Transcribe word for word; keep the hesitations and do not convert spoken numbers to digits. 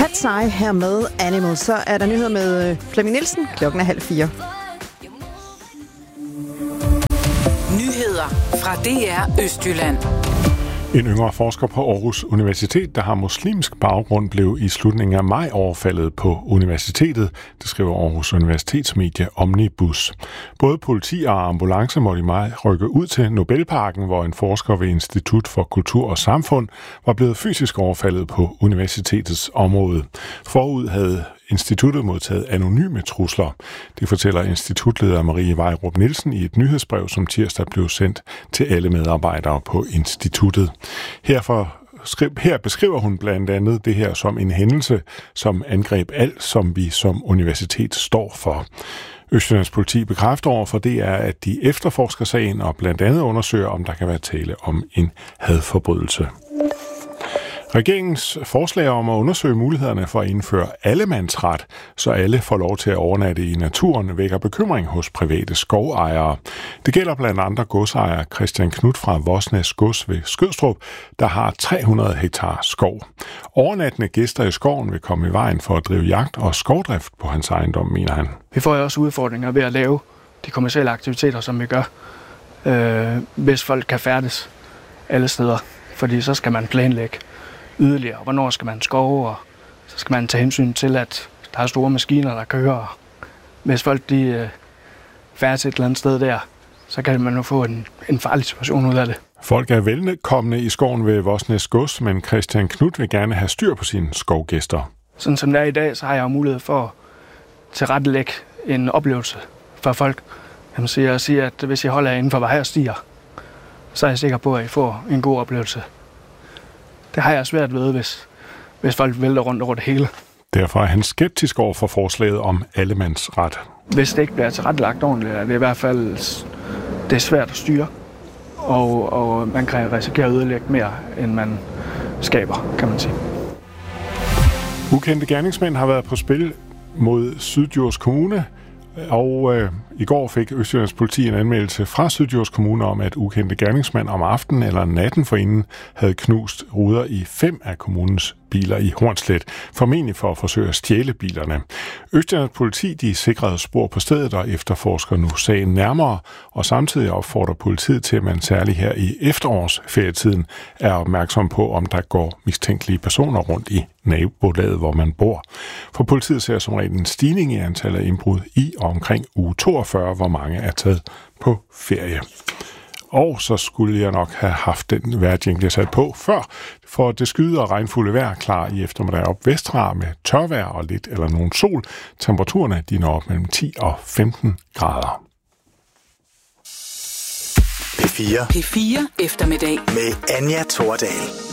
Cat's Eye her med Animal. Så er der nyheder med Flemming Nielsen. Klokken er halv fire. Nyheder fra D R Østjylland. En yngre forsker på Aarhus Universitet, der har muslimsk baggrund, blev i slutningen af maj overfaldet på universitetet, det skriver Aarhus Universitetsmedie Omnibus. Både politi og ambulance måtte i maj rykke ud til Nobelparken, hvor en forsker ved Institut for Kultur og Samfund var blevet fysisk overfaldet på universitetets område. Forud havde instituttet modtaget anonyme trusler. Det fortæller institutleder Marie Vejrup Nielsen i et nyhedsbrev, som tirsdag blev sendt til alle medarbejdere på instituttet. Herfor Her beskriver hun blandt andet det her som en hændelse, som angreb alt, som vi som universitet står for. Østjyllands politi bekræfter over for det er, at de efterforsker sagen og blandt andet undersøger, om der kan være tale om en hadforbrydelse. Regeringens forslag om at undersøge mulighederne for at indføre allemandsret, så alle får lov til at overnatte i naturen, vækker bekymring hos private skovejere. Det gælder blandt andre godsejer Christian Knudt fra Vosnes Gods ved Skødstrup, der har tre hundrede hektar skov. Overnattende gæster i skoven vil komme i vejen for at drive jagt og skovdrift på hans ejendom, mener han. Vi får jo også udfordringer ved at lave de kommercielle aktiviteter, som vi gør, øh, hvis folk kan færdes alle steder, fordi så skal man planlægge yderligere. Hvornår skal man skove, og så skal man tage hensyn til, at der er store maskiner, der kører. Hvis folk de øh, færdes et eller andet sted der, så kan man jo få en, en farlig situation ud af det. Folk er velkomne i skoven ved Vosnes Gods, men Christian Knudt vil gerne have styr på sine skovgæster. Sådan som det er i dag, så har jeg jo mulighed for at tilrettelægge en oplevelse for folk. Jeg må sige, at, sige, at hvis jeg holder inden for veje og stier, så er jeg sikker på, at I får en god oplevelse. Det har jeg svært ved, hvis, hvis folk vælter rundt over det hele. Derfor er han skeptisk over for forslaget om allemandsret. Hvis det ikke bliver tilrettelagt ordentligt, er det i hvert fald det er svært at styre. Og, og man kan risikere at ødelægge mere, end man skaber, kan man sige. Ukendte gerningsmænd har været på spil mod Syddjurs Kommune. Og øh, i går fik Østjyllands politi en anmeldelse fra Syddjurs Kommune om, at ukendte gerningsmænd om aftenen eller natten forinden havde knust ruder i fem af kommunens biler i Hornslet, formentlig for at forsøge at stjæle bilerne. Østjyllands politi de sikrede spor på stedet og efterforsker nu sagen nærmere, og samtidig opfordrer politiet til, at man særligt her i efterårsferietiden er opmærksom på, om der går mistænkelige personer rundt i nabolaget, hvor man bor. For politiet ser som regel en stigning i antallet af indbrud i og omkring uge toogfyrre, hvor mange er taget på ferie. Og så skulle jeg nok have haft den vejrjingle, jeg sat på før, for det skyde og regnfulde vejr klar i eftermiddag op vestra med tørvejr og lidt eller nogen sol. Temperaturerne de når op mellem ti og femten grader. P fire. P fire eftermiddag med Anja Thordal.